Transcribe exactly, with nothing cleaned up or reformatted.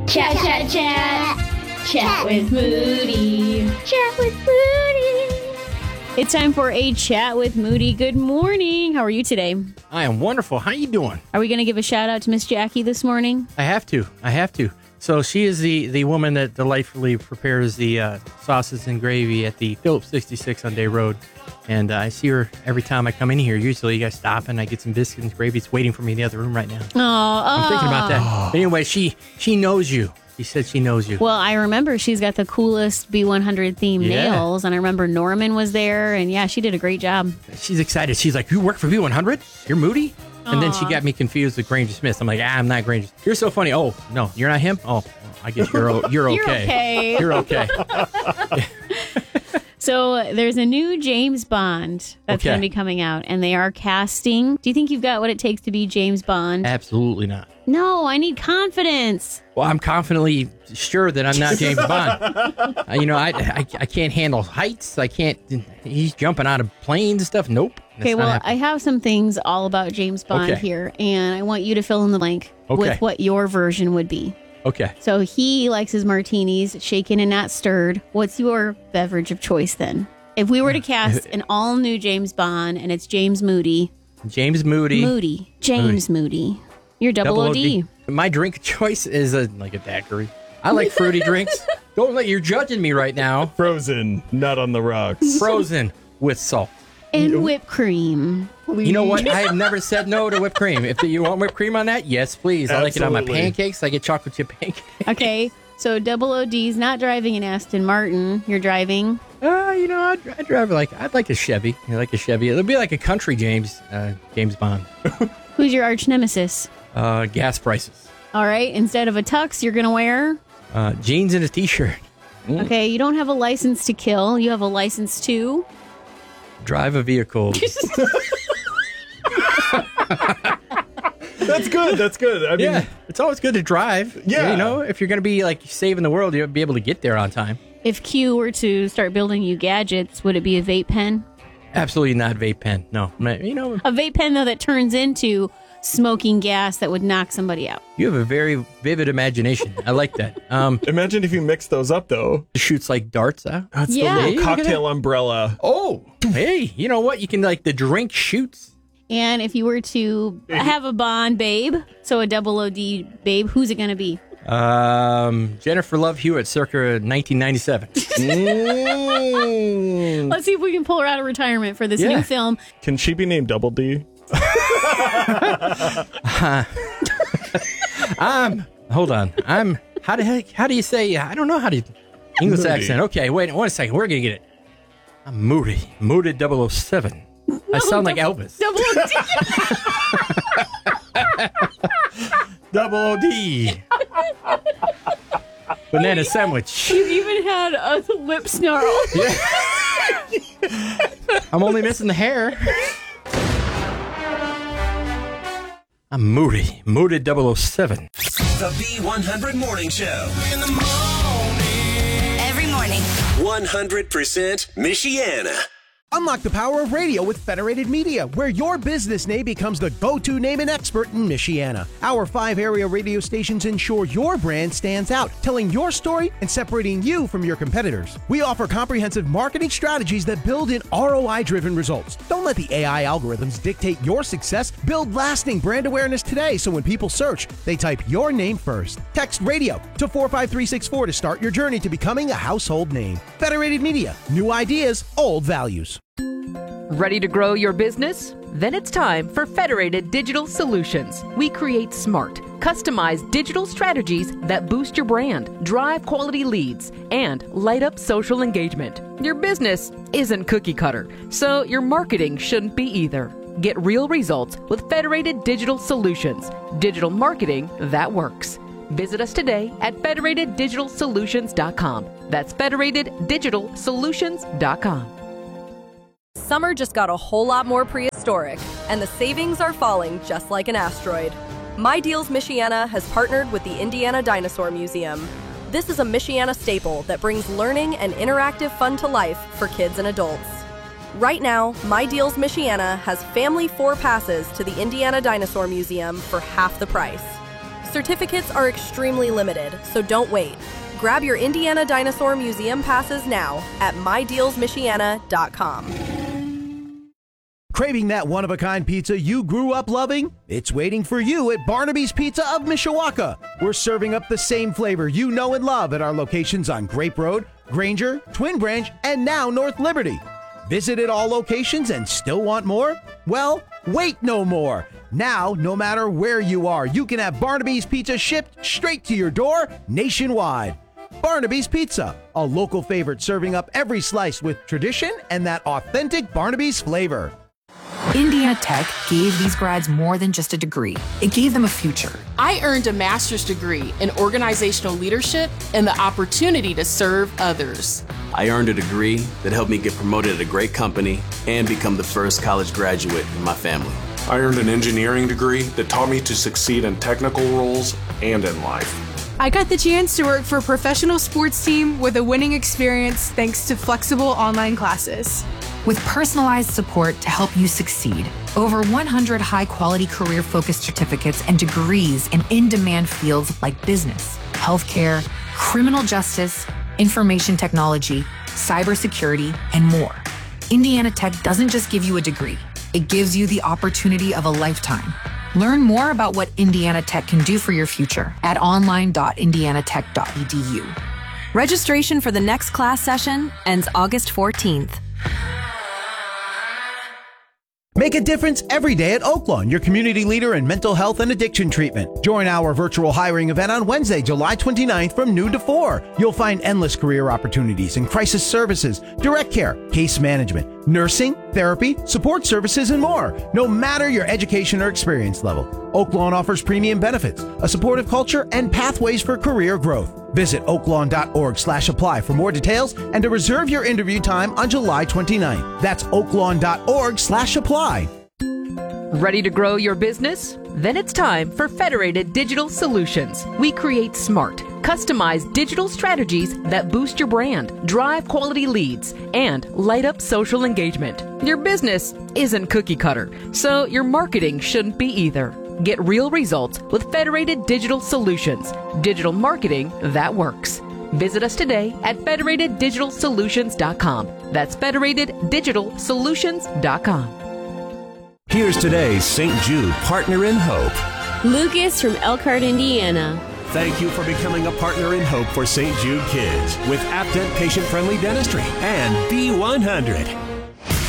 Chat, chat, chat. Chat with Moody. Chat with Moody. It's time for a Chat with Moody. Good morning. How are you today? I am wonderful. How you doing? Are we going to give a shout out to Miss Jackie this morning? I have to. I have to. So she is the, the woman that delightfully prepares the uh, sauces and gravy at the Phillips sixty-six on Day Road. And uh, I see her every time I come in here. Usually I stop and I get some biscuits and gravy. It's waiting for me in the other room right now. Oh, I'm thinking about that. oh. But anyway, she she knows you. She said she knows you. Well, I remember she's got the coolest B one hundred themed Yeah. nails. And I remember Norman was there. And yeah, she did a great job. She's excited. She's like, you work for B one hundred? You're Moody? And then she Aw. got me confused with Granger Smith. I'm like, ah, I'm not Granger. You're so funny. Oh, no, you're not him? Oh, I guess you're o- you're okay. You're okay. You're okay. So there's a new James Bond that's Okay. going to be coming out. And they are casting. Do you think you've got what it takes to be James Bond? Absolutely not. No, I need confidence. Well, I'm confidently sure that I'm not James Bond. Uh, you know, I, I I can't handle heights. I can't. He's jumping out of planes and stuff. Nope. That's Okay, not well, I happening. have some things all about James Bond Okay. here, and I want you to fill in the blank Okay. with what your version would be. Okay. So he likes his martinis shaken and not stirred. What's your beverage of choice then? If we were to cast an all-new James Bond, and it's James Moody. James Moody. Moody. James Moody. You're double O D. My drink choice is a like a daiquiri. I like fruity drinks. Don't let you're judging me right now. Frozen, not on the rocks. Frozen with salt. And whipped cream. You know what? I have never said no to whipped cream. If you want whipped cream on that, yes, please. I like it on my Absolutely. pancakes. I get chocolate chip pancakes. Okay, so double O D's not driving an Aston Martin. You're driving. Uh, you know, I'd, I'd drive like I'd like a Chevy. I like a Chevy. It'll be like a country James uh, James Bond. Who's your arch nemesis? Uh, gas prices. All right, instead of a tux, you're going to wear... Uh, jeans and a t-shirt. Okay, you don't have a license to kill. You have a license to... Drive a vehicle. That's good. That's good. I mean, Yeah, it's always good to drive. Yeah. You know, if you're going to be like saving the world, you'll be able to get there on time. If Q were to start building you gadgets, would it be a vape pen? Absolutely not vape pen. No. You know, A vape pen, though, that turns into smoking gas that would knock somebody out. you have a very vivid imagination. I like that. Um, imagine if you mix those up, though. it shoots like darts. Huh? That's Yeah. the Hey, little look at cocktail umbrella. Oh, hey, you know what? You can like the drink shoots. And if you were to have a Bond babe, so a double O D babe, who's it going to be? Um, Jennifer Love Hewitt, circa nineteen ninety-seven. Mm. Let's see if we can pull her out of retirement for this Yeah. new film. Can she be named Double D? I'm. Hold on. I'm. How the heck? How do you say? I don't know how to. English Moody. accent. Okay, wait one second. We're gonna get it. I'm Moody. Moody double oh seven. I sound like Elvis. Double O D. Double O D. Banana sandwich. You even had a lip snarl. I'm only missing the hair. I'm Moody. Moody double oh seven. The B one hundred Morning Show. In the morning. Every morning. one hundred percent Michiana. Unlock the power of radio with Federated Media, where your business name becomes the go-to name and expert in Michiana. Our five area radio stations ensure your brand stands out, telling your story and separating you from your competitors. We offer comprehensive marketing strategies that build in R O I-driven results. Don't let the A I algorithms dictate your success. Build lasting brand awareness today so when people search, they type your name first. Text radio to four five three six four to start your journey to becoming a household name. Federated Media, new ideas, old values. Ready to grow your business? Then it's time for Federated Digital Solutions. We create smart, customized digital strategies that boost your brand, drive quality leads, and light up social engagement. Your business isn't cookie cutter, so your marketing shouldn't be either. Get real results with Federated Digital Solutions. Digital marketing that works. Visit us today at federated digital solutions dot com. That's federated digital solutions dot com. Summer just got a whole lot more prehistoric, and the savings are falling just like an asteroid. My Deals Michiana has partnered with the Indiana Dinosaur Museum. This is a Michiana staple that brings learning and interactive fun to life for kids and adults. Right now, My Deals Michiana has family four passes to the Indiana Dinosaur Museum for half the price. Certificates are extremely limited, so don't wait. Grab your Indiana Dinosaur Museum passes now at my deals michiana dot com. Craving that one-of-a-kind pizza you grew up loving? It's waiting for you at Barnaby's Pizza of Mishawaka. We're serving up the same flavor you know and love at our locations on Grape Road, Granger, Twin Branch, and now North Liberty. Visited all locations and still want more? Well, wait no more. Now, no matter where you are, you can have Barnaby's Pizza shipped straight to your door nationwide. Barnaby's Pizza, a local favorite serving up every slice with tradition and that authentic Barnaby's flavor. Indiana Tech gave these grads more than just a degree. It gave them a future. I earned a master's degree in organizational leadership and the opportunity to serve others. I earned a degree that helped me get promoted at a great company and become the first college graduate in my family. I earned an engineering degree that taught me to succeed in technical roles and in life. I got the chance to work for a professional sports team with a winning experience thanks to flexible online classes. With personalized support to help you succeed, over one hundred high-quality career-focused certificates and degrees in in-demand fields like business, healthcare, criminal justice, information technology, cybersecurity, and more. Indiana Tech doesn't just give you a degree, it gives you the opportunity of a lifetime. Learn more about what Indiana Tech can do for your future at online dot indiana tech dot e d u. Registration for the next class session ends August fourteenth. Make a difference every day at Oaklawn, your community leader in mental health and addiction treatment. Join our virtual hiring event on Wednesday, July twenty-ninth from noon to four. You'll find endless career opportunities in crisis services, direct care, case management, nursing, therapy, support services, and more, no matter your education or experience level. Oaklawn offers premium benefits, a supportive culture, and pathways for career growth. Visit oaklawn dot org slash apply for more details and to reserve your interview time on July twenty-ninth. That's oaklawn dot org slash apply. Ready to grow your business? Then it's time for Federated Digital Solutions. We create smart, customized digital strategies that boost your brand, drive quality leads, and light up social engagement. Your business isn't cookie cutter, so your marketing shouldn't be either. Get real results with Federated Digital Solutions. Digital marketing that works. Visit us today at federated digital solutions dot com. That's federated digital solutions dot com. Here's today's Saint Jude Partner in Hope. Lucas from Elkhart, Indiana. Thank you for becoming a partner in hope for Saint Jude Kids with Aptent patient-friendly dentistry and B one hundred.